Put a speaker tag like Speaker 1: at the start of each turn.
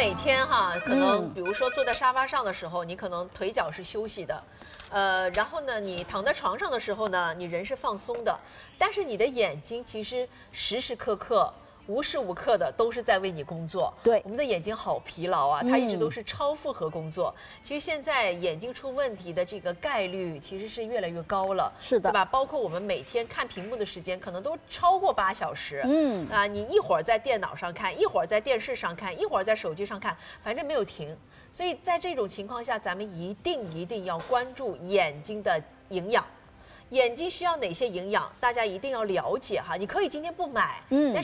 Speaker 1: 每天哈，可能比如说坐在沙发上的时候，你可能腿脚是休息的，然后呢，你躺在床上的时候呢，你人是放松的，但是你的眼睛其实时时刻刻。无时无刻的都是在为你工作，
Speaker 2: 对，
Speaker 1: 我们的眼睛好疲劳啊，它一直都是超负荷工作。其实现在眼睛出问题的这个概率其实是越来越高了，
Speaker 2: 是的，
Speaker 1: 对吧？包括我们每天看屏幕的时间可能都超过8小时，你一会儿在电脑上看，一会儿在电视上看，一会儿在手机上看，反正没有停。所以在这种情况下，咱们一定要关注眼睛的营养。眼睛需要哪些营养？大家一定要了解哈。你可以今天不买，但是。